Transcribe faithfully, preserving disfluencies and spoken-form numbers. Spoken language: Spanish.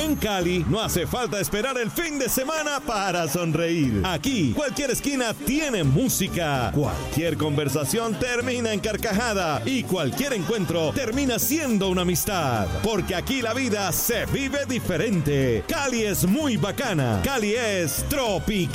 En Cali no hace falta esperar el fin de semana para sonreír. Aquí, cualquier esquina tiene música, cualquier conversación termina en carcajada y cualquier encuentro termina siendo una amistad. Porque aquí la vida se vive diferente. Cali es muy bacana. Cali es tropical.